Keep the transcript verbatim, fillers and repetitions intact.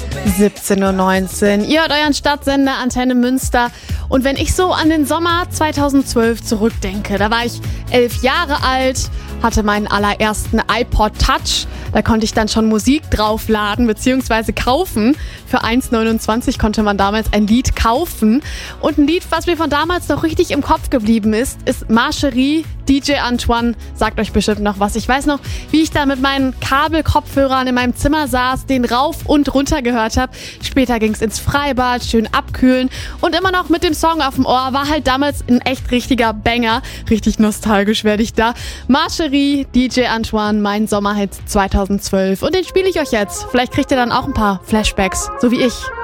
siebzehn Uhr neunzehn. Ihr hört euren Stadtsender Antenne Münster. Und wenn ich so an den Sommer zweitausendzwölf zurückdenke, da war ich elf Jahre alt, hatte meinen allerersten iPod Touch. Da konnte ich dann schon Musik draufladen bzw. kaufen. Für eins neunundzwanzig konnte man damals ein Lied kaufen. Und ein Lied, was mir von damals noch richtig im Kopf geblieben ist, ist Marcherie, D J Antoine. Sagt euch bestimmt noch was. Ich weiß noch, wie ich da mit meinen Kabelkopfhörern in meinem Zimmer saß, den rauf und runter gehört habe. Später ging es ins Freibad, schön abkühlen und immer noch mit dem Song auf dem Ohr. War halt damals ein echt richtiger Banger. Richtig nostalgisch werde ich da. Marcherie, D J Antoine, mein Sommerhit zweitausendzwölf. Und den spiele ich euch jetzt. Vielleicht kriegt ihr dann auch ein paar Flashbacks, so wie ich.